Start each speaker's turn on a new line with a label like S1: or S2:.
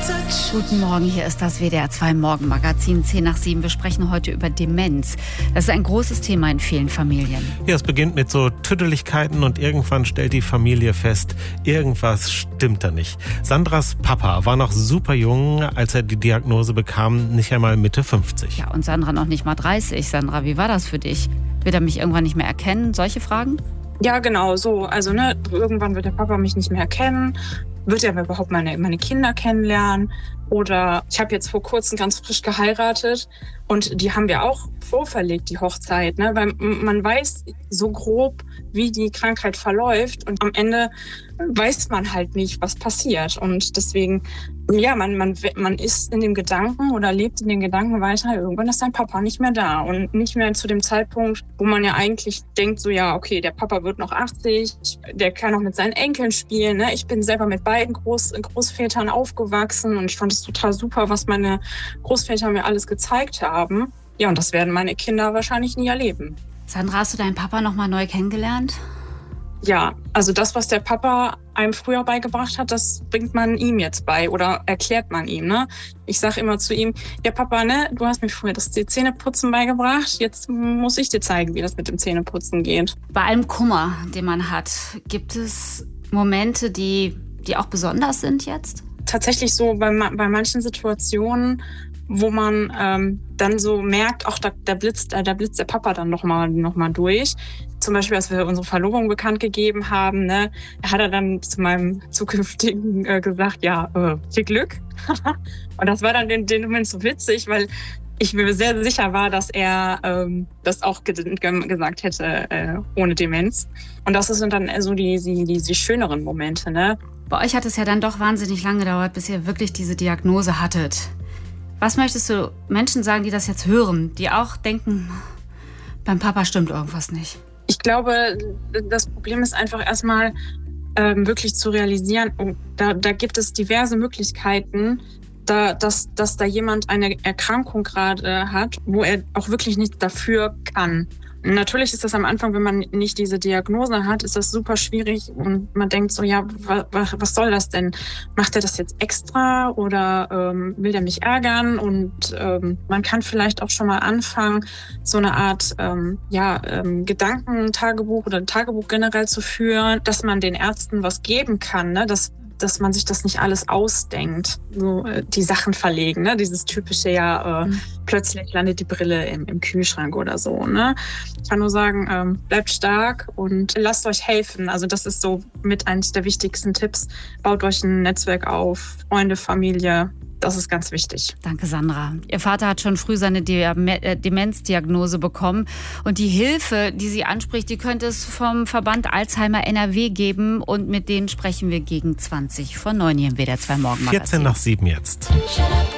S1: Guten Morgen, hier ist das WDR 2 Morgenmagazin 10 nach 7. Wir sprechen heute über Demenz. Das ist ein großes Thema in vielen Familien.
S2: Ja, es beginnt mit so Tüdeligkeiten und irgendwann stellt die Familie fest, irgendwas stimmt da nicht. Sandras Papa war noch super jung, als er die Diagnose bekam, nicht einmal Mitte 50.
S1: Ja, und Sandra noch nicht mal 30. Sandra, wie war das für dich? Wird er mich irgendwann nicht mehr erkennen? Solche Fragen?
S3: Ja, genau, so. Also, irgendwann wird der Papa mich nicht mehr erkennen. Wird er überhaupt meine Kinder kennenlernen? Oder ich habe jetzt vor kurzem ganz frisch geheiratet und die haben wir auch vorverlegt, die Hochzeit, ne? Weil man weiß so grob, wie die Krankheit verläuft und am Ende weiß man halt nicht, was passiert. Und deswegen, ja, man ist in dem Gedanken oder lebt in den Gedanken weiter, irgendwann ist dein Papa nicht mehr da und nicht mehr zu dem Zeitpunkt, wo man ja eigentlich denkt, so ja, okay, der Papa wird noch 80, der kann noch mit seinen Enkeln spielen, ne? Ich bin selber mit beiden Großvätern aufgewachsen und ich fand es total super, was meine Großväter mir alles gezeigt haben. Ja, und das werden meine Kinder wahrscheinlich nie erleben.
S1: Sandra, hast du deinen Papa noch mal neu kennengelernt?
S3: Ja, also das, was der Papa einem früher beigebracht hat, das bringt man ihm jetzt bei oder erklärt man ihm, ne? Ich sage immer zu ihm, ja Papa, ne, du hast mir früher das Zähneputzen beigebracht, jetzt muss ich dir zeigen, wie das mit dem Zähneputzen geht.
S1: Bei allem Kummer, den man hat, gibt es Momente, die auch besonders sind jetzt?
S3: Tatsächlich so bei manchen Situationen, wo man dann so merkt, auch da blitzt der Papa dann noch mal durch. Zum Beispiel, als wir unsere Verlobung bekannt gegeben haben, ne, hat er dann zu meinem zukünftigen gesagt, ja, viel Glück. Und das war dann in dem Moment so witzig, weil ich mir sehr sicher war, dass er das auch gesagt hätte, ohne Demenz. Und das sind dann so die schöneren Momente, ne?
S1: Bei euch hat es ja dann doch wahnsinnig lange gedauert, bis ihr wirklich diese Diagnose hattet. Was möchtest du Menschen sagen, die das jetzt hören, die auch denken, beim Papa stimmt irgendwas nicht?
S3: Ich glaube, das Problem ist einfach erstmal wirklich zu realisieren, da gibt es diverse Möglichkeiten, dass da jemand eine Erkrankung gerade hat, wo er auch wirklich nichts dafür kann. Natürlich ist das am Anfang, wenn man nicht diese Diagnose hat, ist das super schwierig und man denkt so, ja, was soll das denn? Macht er das jetzt extra oder will der mich ärgern? Und man kann vielleicht auch schon mal anfangen, so eine Art Gedankentagebuch oder ein Tagebuch generell zu führen, dass man den Ärzten was geben kann, ne? Dass man sich das nicht alles ausdenkt, so die Sachen verlegen, ne? Dieses typische, plötzlich landet die Brille im Kühlschrank oder so, ne? Ich kann nur sagen, bleibt stark und lasst euch helfen. Also das ist so mit eines der wichtigsten Tipps. Baut euch ein Netzwerk auf, Freunde, Familie. Das ist ganz wichtig.
S1: Danke, Sandra. Ihr Vater hat schon früh seine Demenzdiagnose bekommen. Und die Hilfe, die sie anspricht, die könnte es vom Verband Alzheimer NRW geben. Und mit denen sprechen wir gegen 20 vor 9 hier im WDR 2 Morgenmagazin.
S2: 14 nach 7 jetzt.